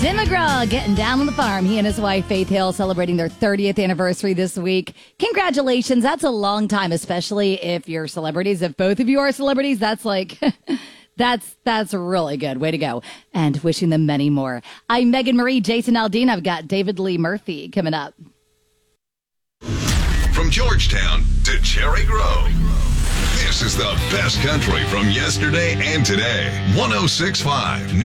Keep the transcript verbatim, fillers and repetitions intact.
Tim McGraw getting down on the farm. He and his wife, Faith Hill, celebrating their thirtieth anniversary this week. Congratulations. That's a long time, especially if you're celebrities. If both of you are celebrities, that's like, that's that's really good. Way to go. And wishing them many more. I'm Megan Marie, Jason Aldean. I've got David Lee Murphy coming up. From Georgetown to Cherry Grove, this is the best country from yesterday and today. one oh six point five